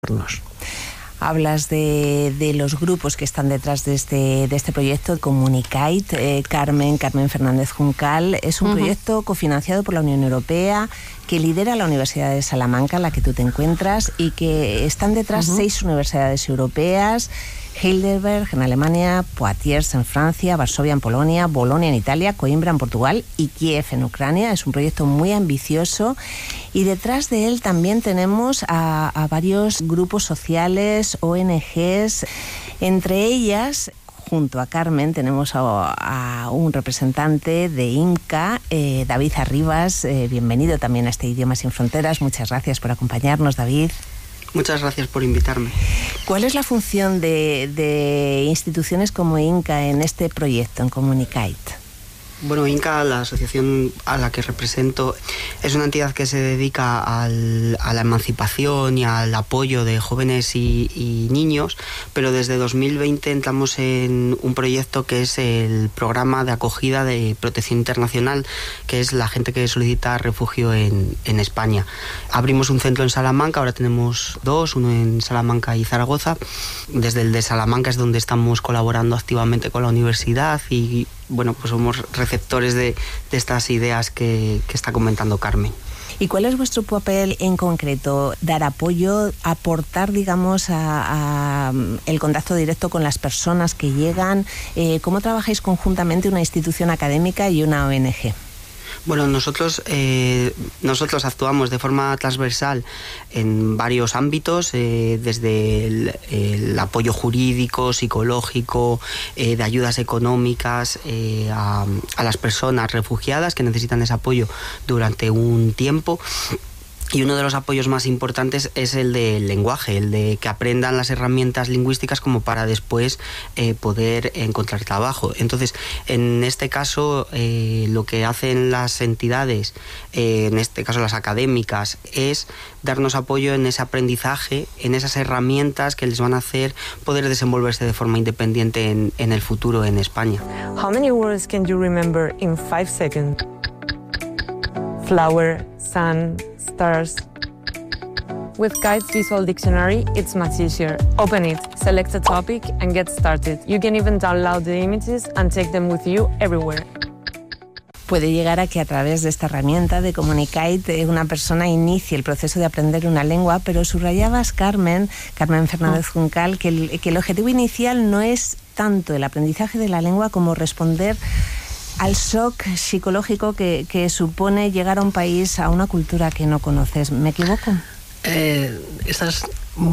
entornos. Hablas de los grupos que están detrás de este proyecto, Comunicate. Carmen Fernández Juncal. Es un proyecto cofinanciado por la Unión Europea que lidera la Universidad de Salamanca, en la que tú te encuentras, y que están detrás 6 universidades europeas: Heidelberg en Alemania, Poitiers en Francia, Varsovia en Polonia, Bolonia en Italia, Coimbra en Portugal y Kiev en Ucrania. Es un proyecto muy ambicioso, y detrás de él también tenemos a varios grupos sociales, ONGs. Entre ellas, junto a Carmen, tenemos a un representante de INCA, David Arribas. Bienvenido también a este Idiomas sin Fronteras. Muchas gracias por acompañarnos, David. Muchas gracias por invitarme. ¿Cuál es la función de instituciones como INCA en este proyecto, en Comunicate? Bueno, INCA, la asociación a la que represento, es una entidad que se dedica a la emancipación y al apoyo de jóvenes y niños, pero desde 2020 entramos en un proyecto que es el programa de acogida de protección internacional, que es la gente que solicita refugio en España. Abrimos un centro en Salamanca, ahora tenemos 2, uno en Salamanca y Zaragoza. Desde el de Salamanca es donde estamos colaborando activamente con la universidad y bueno, pues somos receptores de estas ideas que está comentando Carmen. ¿Y cuál es vuestro papel en concreto? ¿Dar apoyo, aportar, digamos, a el contacto directo con las personas que llegan? ¿Cómo trabajáis conjuntamente una institución académica y una ONG? Bueno, nosotros actuamos de forma transversal en varios ámbitos, desde el apoyo jurídico, psicológico, de ayudas económicas a las personas refugiadas que necesitan ese apoyo durante un tiempo. Y uno de los apoyos más importantes es el del lenguaje, el de que aprendan las herramientas lingüísticas como para después poder encontrar trabajo. Entonces, en este caso, lo que hacen las entidades, en este caso las académicas, es darnos apoyo en ese aprendizaje, en esas herramientas que les van a hacer poder desenvolverse de forma independiente en el futuro en España. How many words can you remember in 5 seconds? Flower, sun, stars. With Kite's Visual Dictionary, it's much easier. Open it, select a topic, and get started. You can even download the images and take them with you everywhere. Puede llegar a que a través de esta herramienta de Comunicate una persona inicie el proceso de aprender una lengua, pero subrayabas, Carmen Fernández Juncal, que el objetivo inicial no es tanto el aprendizaje de la lengua como responder al shock psicológico que supone llegar a un país, a una cultura que no conoces. ¿Me equivoco? Es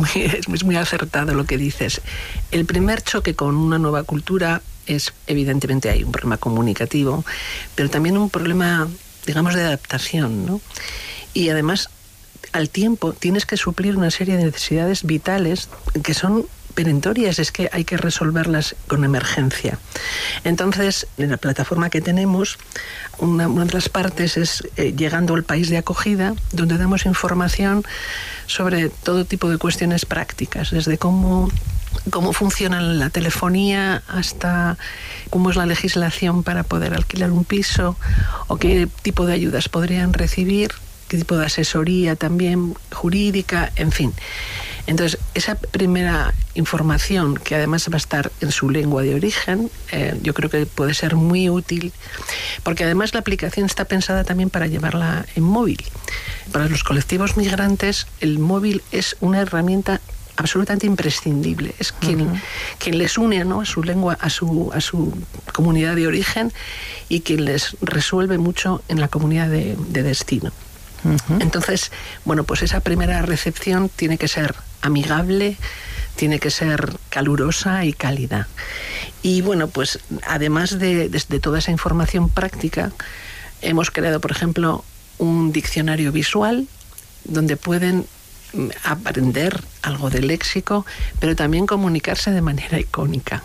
muy acertado lo que dices. El primer choque con una nueva cultura es, evidentemente, hay un problema comunicativo, pero también un problema, digamos, de adaptación, ¿no? Y además, al tiempo, tienes que suplir una serie de necesidades vitales que son perentorias, es que hay que resolverlas con emergencia. Entonces, en la plataforma que tenemos, una de las partes es llegando al país de acogida, donde damos información sobre todo tipo de cuestiones prácticas, desde cómo funciona la telefonía hasta cómo es la legislación para poder alquilar un piso o qué tipo de ayudas podrían recibir, qué tipo de asesoría también jurídica, en fin. Entonces, esa primera información, que además va a estar en su lengua de origen, yo creo que puede ser muy útil, porque además la aplicación está pensada también para llevarla en móvil. Para los colectivos migrantes, el móvil es una herramienta absolutamente imprescindible. Es quien les une, ¿no?, a su lengua, a su comunidad de origen, y quien les resuelve mucho en la comunidad de destino. Entonces, bueno, pues esa primera recepción tiene que ser amigable, tiene que ser calurosa y cálida. Y bueno, pues además de toda esa información práctica, hemos creado, por ejemplo, un diccionario visual donde pueden aprender algo del léxico, pero también comunicarse de manera icónica.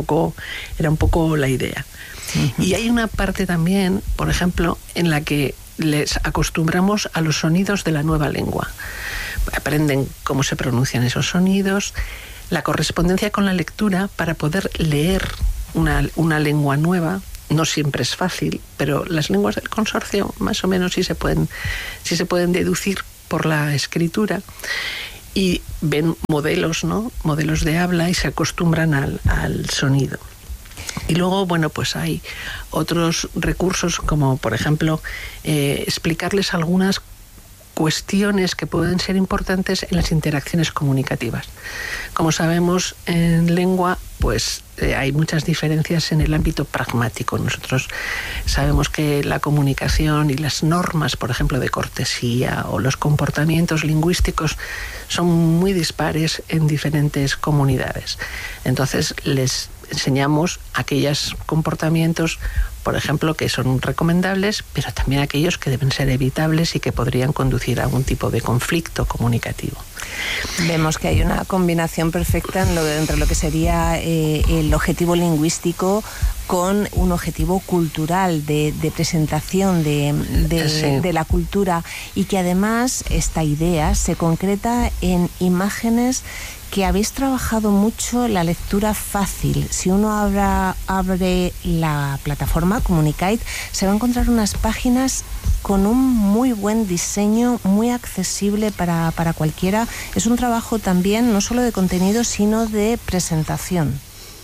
Era un poco la idea. Y hay una parte también, por ejemplo, en la que les acostumbramos a los sonidos de la nueva lengua. Aprenden cómo se pronuncian esos sonidos, la correspondencia con la lectura para poder leer una lengua nueva. No siempre es fácil, pero las lenguas del consorcio más o menos sí se pueden deducir por la escritura. y ven modelos, ¿no? Modelos de habla y se acostumbran al sonido. Y luego, bueno, pues hay otros recursos como, por ejemplo, explicarles algunas cuestiones que pueden ser importantes en las interacciones comunicativas. Como sabemos, en lengua, pues hay muchas diferencias en el ámbito pragmático. Nosotros sabemos que la comunicación y las normas, por ejemplo, de cortesía o los comportamientos lingüísticos son muy dispares en diferentes comunidades. Entonces, les enseñamos aquellos comportamientos, por ejemplo, que son recomendables, pero también aquellos que deben ser evitables y que podrían conducir a algún tipo de conflicto comunicativo. Vemos que hay una combinación perfecta entre lo que sería el objetivo lingüístico con un objetivo cultural de presentación de la cultura, y que además esta idea se concreta en imágenes que habéis trabajado mucho la lectura fácil. Si uno abre la plataforma Comunicate, se va a encontrar unas páginas con un muy buen diseño, muy accesible para cualquiera. Es un trabajo también no solo de contenido, sino de presentación.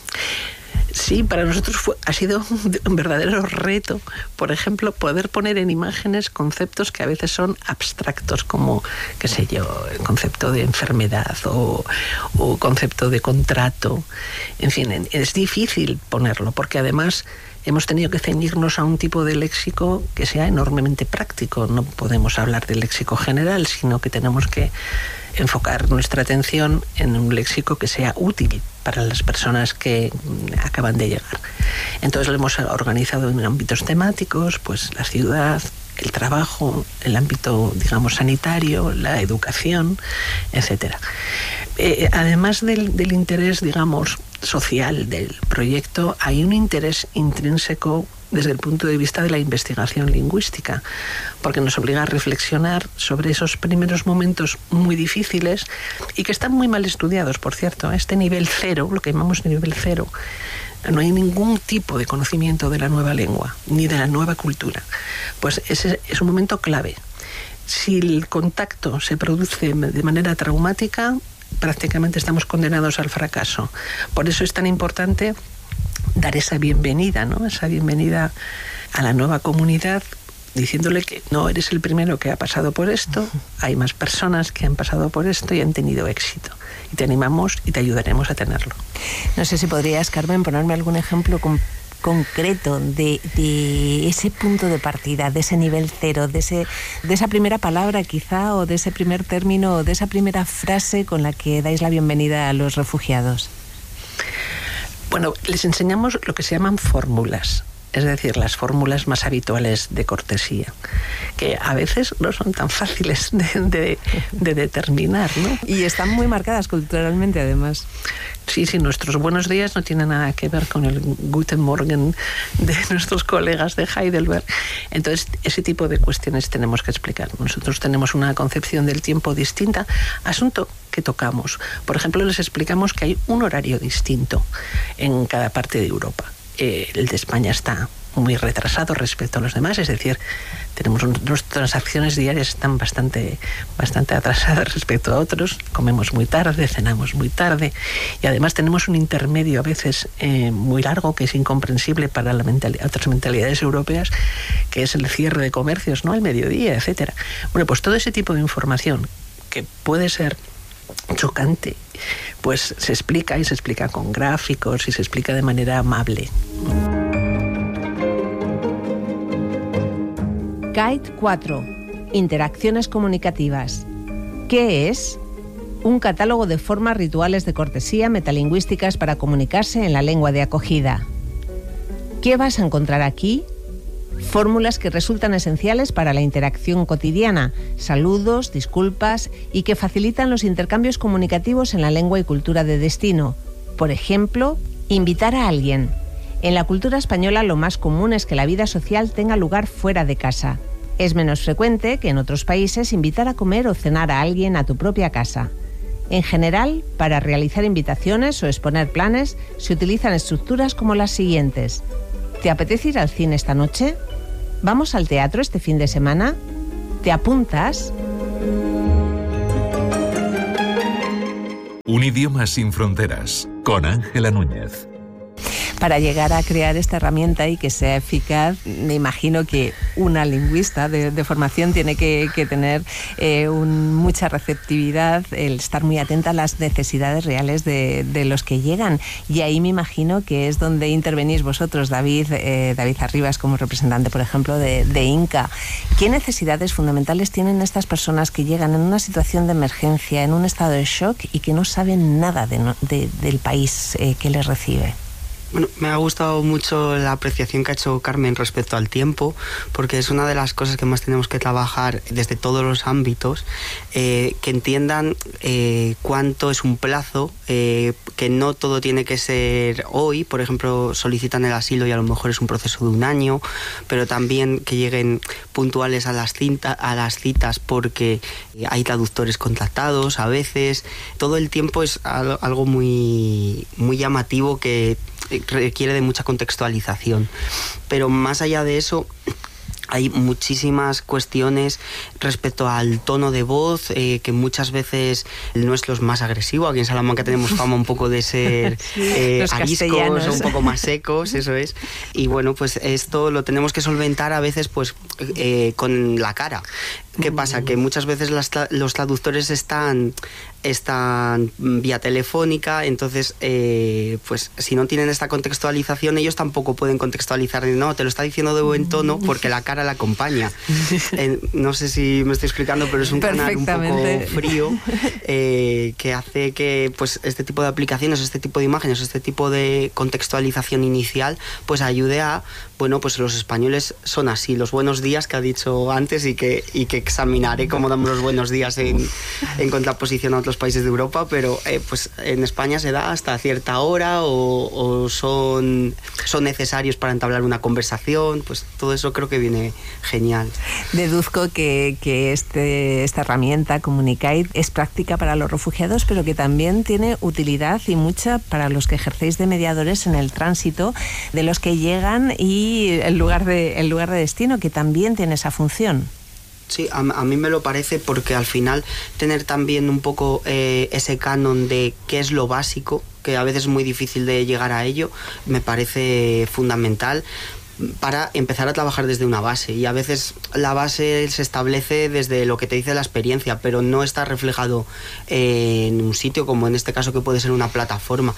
Sí, para nosotros ha sido un verdadero reto, por ejemplo, poder poner en imágenes conceptos que a veces son abstractos, como, qué sé yo, el concepto de enfermedad o concepto de contrato. En fin, es difícil ponerlo, porque además hemos tenido que ceñirnos a un tipo de léxico que sea enormemente práctico. No podemos hablar del léxico general, sino que tenemos que enfocar nuestra atención en un léxico que sea útil para las personas que acaban de llegar. Entonces lo hemos organizado en ámbitos temáticos, pues la ciudad, el trabajo, el ámbito, digamos, sanitario, la educación, etcétera. Además del interés, digamos, social del proyecto, hay un interés intrínseco desde el punto de vista de la investigación lingüística, porque nos obliga a reflexionar sobre esos primeros momentos muy difíciles y que están muy mal estudiados, por cierto. Este nivel cero, lo que llamamos nivel cero, no hay ningún tipo de conocimiento de la nueva lengua, ni de la nueva cultura. Pues ese es un momento clave. Si el contacto se produce de manera traumática, prácticamente estamos condenados al fracaso. Por eso es tan importante dar esa bienvenida, ¿no? Esa bienvenida a la nueva comunidad, diciéndole que no eres el primero que ha pasado por esto, hay más personas que han pasado por esto y han tenido éxito. Y te animamos y te ayudaremos a tenerlo. No sé si podrías, Carmen, ponerme algún ejemplo concreto de ese punto de partida, de ese nivel cero, de esa primera palabra quizá, o de ese primer término, o de esa primera frase con la que dais la bienvenida a los refugiados. Bueno, les enseñamos lo que se llaman fórmulas, es decir, las fórmulas más habituales de cortesía, que a veces no son tan fáciles de determinar, ¿no? Y están muy marcadas culturalmente, además. Sí, nuestros buenos días no tienen nada que ver con el Guten Morgen de nuestros colegas de Heidelberg. Entonces, ese tipo de cuestiones tenemos que explicar. Nosotros tenemos una concepción del tiempo distinta, asunto que tocamos. Por ejemplo, les explicamos que hay un horario distinto en cada parte de Europa. El de España está muy retrasado respecto a los demás, es decir, tenemos nuestras acciones diarias están bastante atrasadas respecto a otros, comemos muy tarde, cenamos muy tarde, y además tenemos un intermedio a veces muy largo que es incomprensible para otras mentalidades europeas, que es el cierre de comercios, ¿no?, al mediodía, etcétera. Bueno, pues todo ese tipo de información que puede ser chocante, pues se explica, y se explica con gráficos y se explica de manera amable. Kite 4. Interacciones comunicativas. ¿Qué es? Un catálogo de formas rituales de cortesía metalingüísticas para comunicarse en la lengua de acogida. ¿Qué vas a encontrar aquí? Fórmulas que resultan esenciales para la interacción cotidiana, saludos, disculpas, y que facilitan los intercambios comunicativos en la lengua y cultura de destino. Por ejemplo, invitar a alguien. En la cultura española lo más común es que la vida social tenga lugar fuera de casa. Es menos frecuente que en otros países invitar a comer o cenar a alguien a tu propia casa. En general, para realizar invitaciones o exponer planes, se utilizan estructuras como las siguientes. ¿Te apetece ir al cine esta noche? ¿Vamos al teatro este fin de semana? ¿Te apuntas? Un idioma sin fronteras, con Ángela Núñez. Para llegar a crear esta herramienta y que sea eficaz, me imagino que una lingüista de formación tiene que tener mucha receptividad, el estar muy atenta a las necesidades reales de los que llegan. Y ahí me imagino que es donde intervenís vosotros, David Arribas, como representante, por ejemplo, de INCA. ¿Qué necesidades fundamentales tienen estas personas que llegan en una situación de emergencia, en un estado de shock y que no saben nada del país que les recibe? Bueno, me ha gustado mucho la apreciación que ha hecho Carmen respecto al tiempo, porque es una de las cosas que más tenemos que trabajar desde todos los ámbitos, que entiendan cuánto es un plazo, que no todo tiene que ser hoy. Por ejemplo, solicitan el asilo y a lo mejor es un proceso de un año, pero también que lleguen puntuales a las citas porque hay traductores contratados a veces. Todo el tiempo es algo muy, muy llamativo que requiere de mucha contextualización, pero más allá de eso hay muchísimas cuestiones respecto al tono de voz, que muchas veces el nuestro es más agresivo. Aquí en Salamanca tenemos fama un poco de ser ariscos, un poco más secos, eso es. Y bueno, pues esto lo tenemos que solventar a veces pues con la cara. ¿Qué pasa? Que muchas veces los traductores están vía telefónica, entonces pues si no tienen esta contextualización, ellos tampoco pueden contextualizar. No, te lo está diciendo de buen tono porque la cara la acompaña. No sé si me estoy explicando, pero es un canal un poco frío que hace que pues este tipo de aplicaciones, este tipo de imágenes, este tipo de contextualización inicial pues ayude a, bueno, pues los españoles son así, los buenos días que ha dicho antes y que examinaré cómo damos los buenos días en contraposición a otros países de Europa, pero pues en España se da hasta cierta hora o son necesarios para entablar una conversación. Pues todo eso creo que viene genial. Deduzco que esta herramienta Comunicate es práctica para los refugiados, pero que también tiene utilidad y mucha para los que ejercéis de mediadores en el tránsito de los que llegan y el lugar de destino, que también tiene esa función. Sí, a mí me lo parece, porque al final tener también un poco ese canon de qué es lo básico, que a veces es muy difícil de llegar a ello, me parece fundamental para empezar a trabajar desde una base. Y a veces la base se establece desde lo que te dice la experiencia, pero no está reflejado en un sitio, como en este caso que puede ser una plataforma.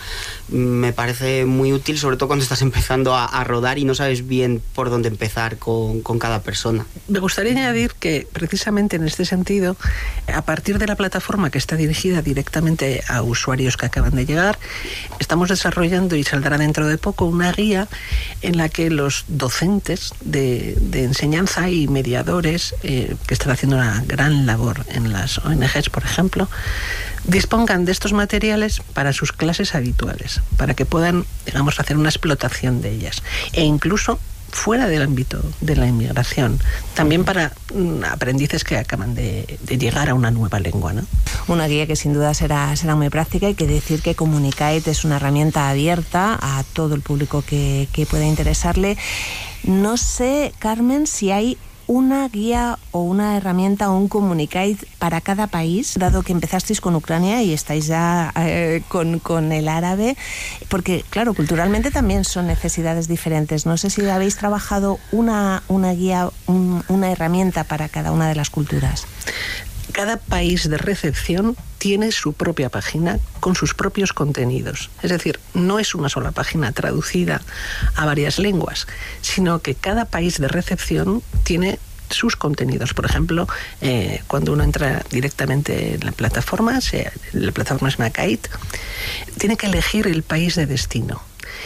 Me parece muy útil, sobre todo cuando estás empezando a rodar y no sabes bien por dónde empezar con cada persona. Me gustaría añadir que precisamente en este sentido, a partir de la plataforma que está dirigida directamente a usuarios que acaban de llegar, estamos desarrollando, y saldrá dentro de poco, una guía en la que los docentes de enseñanza y mediadores que están haciendo una gran labor en las ONGs, por ejemplo, dispongan de estos materiales para sus clases habituales, para que puedan, digamos, hacer una explotación de ellas, e incluso fuera del ámbito de la inmigración, también para aprendices que acaban de llegar a una nueva lengua, ¿no? Una guía que sin duda será muy práctica. Hay que decir que Comunicate es una herramienta abierta a todo el público que pueda interesarle. No sé, Carmen, si hay una guía o una herramienta o un Comunicate para cada país, dado que empezasteis con Ucrania y estáis ya con el árabe, porque claro, culturalmente también son necesidades diferentes. No sé si habéis trabajado una guía, una herramienta para cada una de las culturas. Cada país de recepción tiene su propia página con sus propios contenidos. Es decir, no es una sola página traducida a varias lenguas, sino que cada país de recepción tiene sus contenidos. Por ejemplo, cuando uno entra directamente en la plataforma se llama Kite, tiene que elegir el país de destino.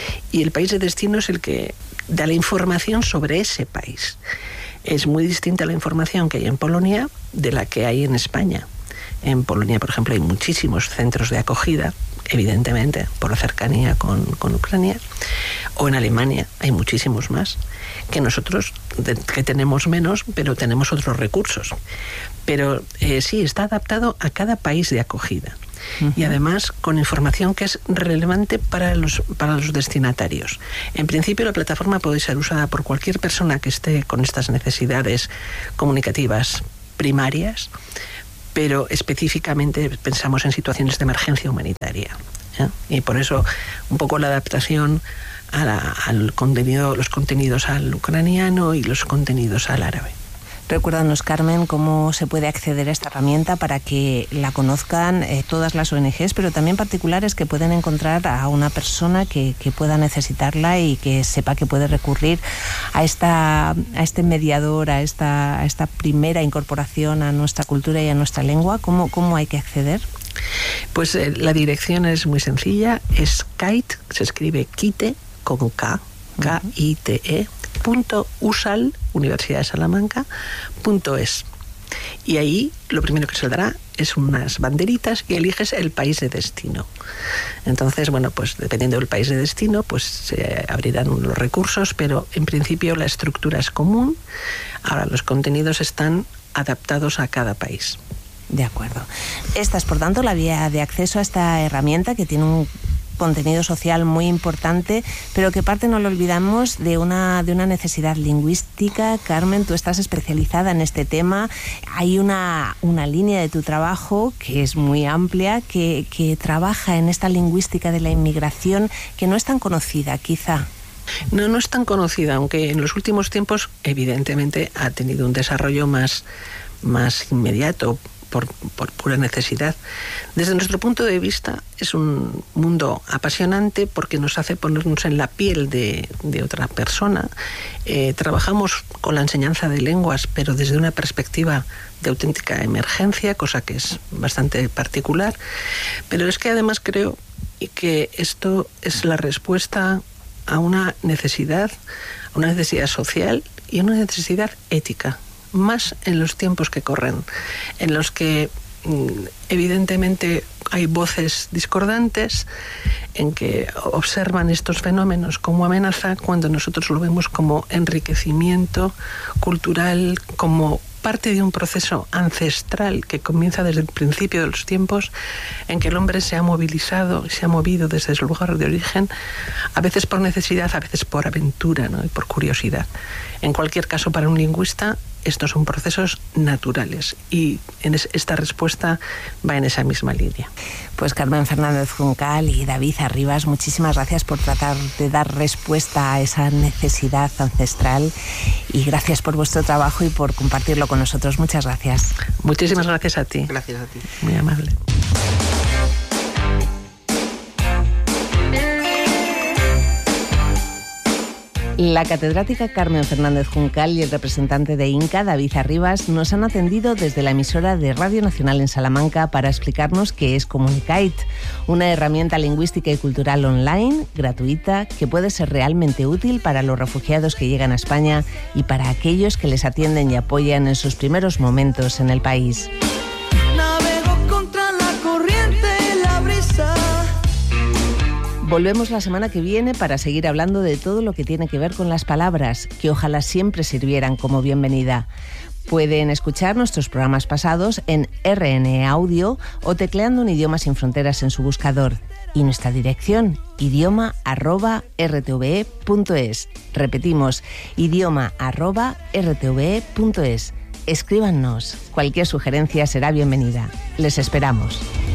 Y el país de destino es el que da la información sobre ese país. Es muy distinta la información que hay en Polonia de la que hay en España. En Polonia, por ejemplo, hay muchísimos centros de acogida, evidentemente, por la cercanía con Ucrania. O en Alemania hay muchísimos más, que nosotros, que tenemos menos, pero tenemos otros recursos. Pero sí, está adaptado a cada país de acogida. Y además con información que es relevante para los destinatarios. En principio la plataforma puede ser usada por cualquier persona que esté con estas necesidades comunicativas primarias, pero específicamente pensamos en situaciones de emergencia humanitaria. Y por eso un poco la adaptación al contenido, los contenidos al ucraniano y los contenidos al árabe. Recuérdanos, Carmen, cómo se puede acceder a esta herramienta para que la conozcan todas las ONGs, pero también particulares que pueden encontrar a una persona que pueda necesitarla y que sepa que puede recurrir a este mediador, a esta primera incorporación a nuestra cultura y a nuestra lengua. ¿Cómo hay que acceder? Pues la dirección es muy sencilla, es Kite, se escribe Kite con K, K-I-T-E, .usal, Universidad de Salamanca, .es. Y ahí lo primero que saldrá es unas banderitas y eliges el país de destino. Entonces, bueno, pues dependiendo del país de destino, pues se abrirán los recursos, pero en principio la estructura es común. Ahora, los contenidos están adaptados a cada país. De acuerdo. Esta es, por tanto, la vía de acceso a esta herramienta que tiene un contenido social muy importante, pero que parte, no lo olvidamos, de una necesidad lingüística. Carmen, tú estás especializada en este tema. Hay una línea de tu trabajo que es muy amplia, que trabaja en esta lingüística de la inmigración, que no es tan conocida, quizá. No es tan conocida, aunque en los últimos tiempos, evidentemente, ha tenido un desarrollo más inmediato, por pura necesidad. Desde nuestro punto de vista es un mundo apasionante porque nos hace ponernos en la piel de otra persona. Trabajamos con la enseñanza de lenguas, pero desde una perspectiva de auténtica emergencia, cosa que es bastante particular. Pero es que además creo que esto es la respuesta a una necesidad social y a una necesidad ética, más en los tiempos que corren, en los que evidentemente hay voces discordantes, en que observan estos fenómenos como amenaza, cuando nosotros lo vemos como enriquecimiento cultural, como parte de un proceso ancestral que comienza desde el principio de los tiempos, en que el hombre se ha movilizado, se ha movido desde su lugar de origen, a veces por necesidad, a veces por aventura, ¿no? Y por curiosidad. En cualquier caso, para un lingüista, estos son procesos naturales y esta respuesta va en esa misma línea. Pues Carmen Fernández Juncal y David Arribas, muchísimas gracias por tratar de dar respuesta a esa necesidad ancestral y gracias por vuestro trabajo y por compartirlo con nosotros. Muchas gracias. Muchísimas gracias a ti. Gracias a ti. Muy amable. La catedrática Carmen Fernández Juncal y el representante de INCA, David Arribas, nos han atendido desde la emisora de Radio Nacional en Salamanca para explicarnos qué es Comunicate, una herramienta lingüística y cultural online, gratuita, que puede ser realmente útil para los refugiados que llegan a España y para aquellos que les atienden y apoyan en sus primeros momentos en el país. Navego contra la corriente, la brisa. Volvemos la semana que viene para seguir hablando de todo lo que tiene que ver con las palabras, que ojalá siempre sirvieran como bienvenida. Pueden escuchar nuestros programas pasados en RN Audio o tecleando un Idioma Sin Fronteras en su buscador. Y nuestra dirección, idioma@rtve.es. Repetimos, idioma@rtve.es. Escríbanos. Cualquier sugerencia será bienvenida. Les esperamos.